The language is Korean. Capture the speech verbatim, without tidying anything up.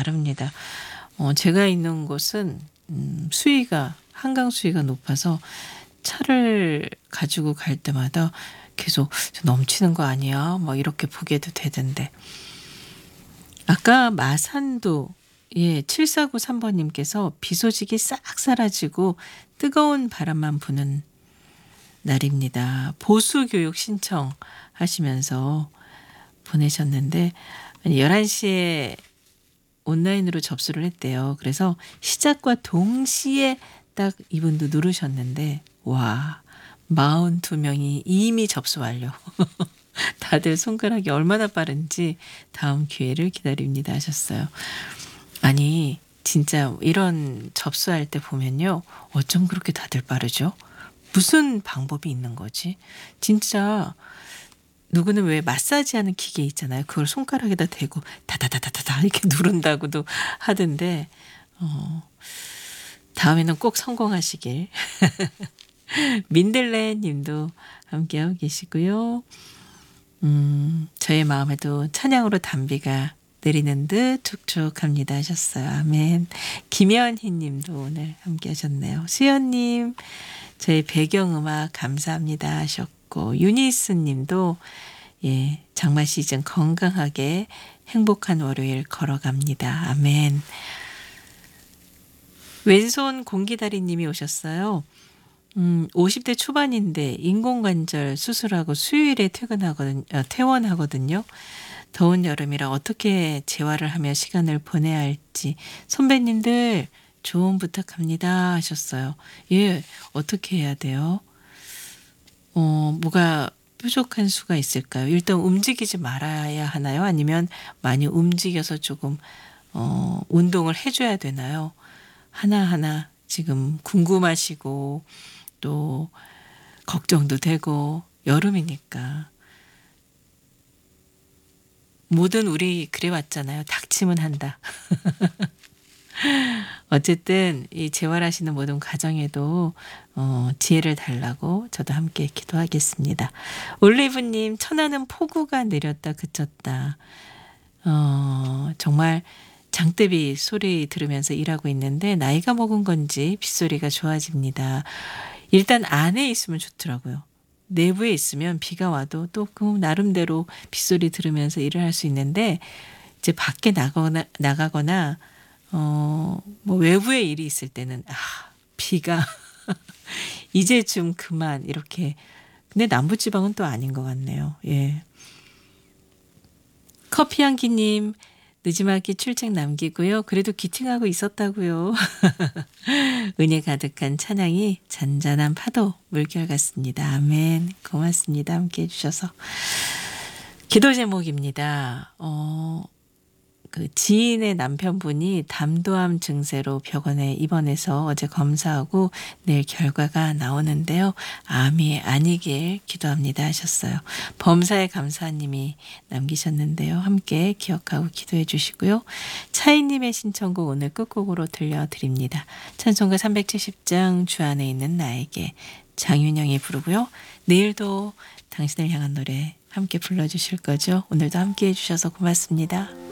다릅니다. 어 제가 있는 곳은 음 수위가 한강 수위가 높아서 차를 가지고 갈 때마다 계속 '저 넘치는 거 아니야?' 막 이렇게 보게도 되던데. 아까 마산도 예 칠사구삼 번님께서 "비 소식이 싹 사라지고 뜨거운 바람만 부는 날입니다." 보수 교육 신청하시면서 보내셨는데 아니 열한 시에 온라인으로 접수를 했대요. 그래서 시작과 동시에 딱 이분도 누르셨는데 와 마흔두 명이 이미 접수 완료. 다들 손가락이 얼마나 빠른지 다음 기회를 기다립니다 하셨어요. 아니 진짜 이런 접수할 때 보면요. 어쩜 그렇게 다들 빠르죠? 무슨 방법이 있는 거지? 진짜 누구는 왜 마사지하는 기계 있잖아요. 그걸 손가락에다 대고 다다다다다다 이렇게 누른다고도 하던데 어 다음에는 꼭 성공하시길. 민들레 님도 함께하고 계시고요. 음 저의 마음에도 찬양으로 단비가 내리는 듯 촉촉합니다 하셨어요. 아멘. 김연희 님도 오늘 함께 하셨네요. 수연 님 저의 배경음악 감사합니다 하셨고 유니스 님도 예 장마 시즌 건강하게 행복한 월요일 걸어갑니다. 아멘. 왼손 공기다리 님이 오셨어요. 음 오십 대 초반인데 인공관절 수술하고 수요일에 퇴근하거든 어 퇴원하거든요. 더운 여름이라 어떻게 재활을 하며 시간을 보내야 할지 선배님들 조언 부탁합니다 하셨어요. 예. 어떻게 해야 돼요? 어 뭐가 뾰족한 수가 있을까요? 일단 움직이지 말아야 하나요? 아니면 많이 움직여서 조금 어 운동을 해 줘야 되나요? 하나하나 지금 궁금하시고 또 걱정도 되고 여름이니까. 뭐든 우리 그래 왔잖아요. 닥치면 한다. 어쨌든 이 재활하시는 모든 가정에도 어 지혜를 달라고 저도 함께 기도하겠습니다. 올리브 님 "천안은 폭우가 내렸다 그쳤다." 어 정말 장대비 소리 들으면서 일하고 있는데 나이가 먹은 건지 빗소리가 좋아집니다. 일단 안에 있으면 좋더라고요. 내부에 있으면 비가 와도 또 그 나름대로 빗소리 들으면서 일을 할 수 있는데 이제 밖에 나거나 나가거나 어 뭐 외부에 일이 있을 때는 '아 비가 이제 좀 그만.' 이렇게 근데 남부 지방은 또 아닌 것 같네요. 예. 커피향기 님 늦지막이 출첵 남기고요. 그래도 기팅하고 있었다고요. 은혜 가득한 찬양이 잔잔한 파도 물결 같습니다. 아멘. 고맙습니다. 함께해 주셔서. 기도 제목입니다. 어 그 지인의 남편분이 담도암 증세로 병원에 입원해서 어제 검사하고 내일 결과가 나오는데요. 암이 아니길 기도합니다 하셨어요. 범사에 감사님이 남기셨는데요. 함께 기억하고 기도해 주시고요. 차이님의 신청곡 오늘 끝곡으로 들려드립니다. 찬송가 삼백칠십 장 주 안에 있는 나에게 장윤영이 부르고요. 내일도 당신을 향한 노래 함께 불러주실 거죠. 오늘도 함께해 주셔서 고맙습니다.